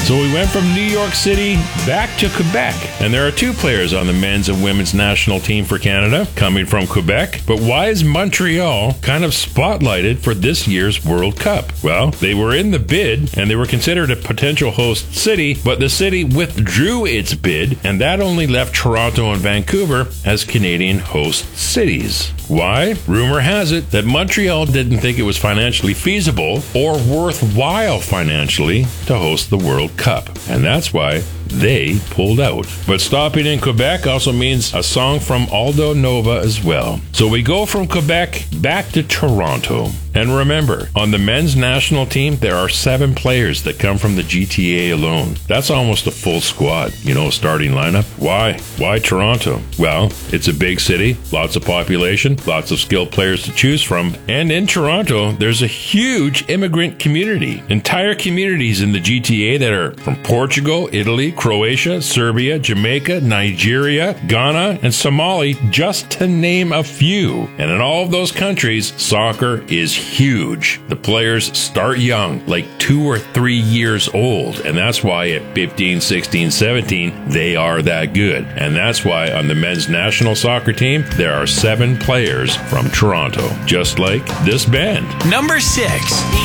So we went from New York City back to Quebec. And there are two players on the men's and women's national team for Canada coming from Quebec. But why is Montreal kind of spotlighted for this year's World Cup? Well, they were in the bid and they were considered a potential host city, but the city withdrew its bid, and that only left Toronto and Vancouver as Canadian host cities. Why? Rumor has it that Montreal didn't think it was financially feasible or worthwhile financially to host the World Cup, and that's why they pulled out. But stopping in Quebec also means a song from Aldo Nova as well. So we go from Quebec back to Toronto. And remember, on the men's national team, there are 7 players that come from the GTA alone. That's almost a full squad, starting lineup. Why? Why Toronto? Well, it's a big city, lots of population, lots of skilled players to choose from. And in Toronto, there's a huge immigrant community. Entire communities in the GTA that are from Portugal, Italy, Croatia, Serbia, Jamaica, Nigeria, Ghana, and Somali, just to name a few. And in all of those countries, soccer is huge. The players start young, like 2 or 3 years old, and that's why at 15, 16, 17, they are that good. And that's why on the men's national soccer team, there are 7 players from Toronto, just like this band. Number 6.